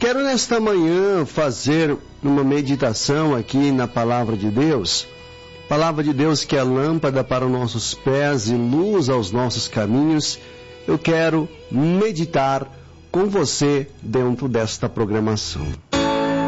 quero nesta manhã fazer uma meditação aqui na Palavra de Deus. Palavra de Deus que é lâmpada para os nossos pés e luz aos nossos caminhos. Eu quero meditar com você dentro desta programação.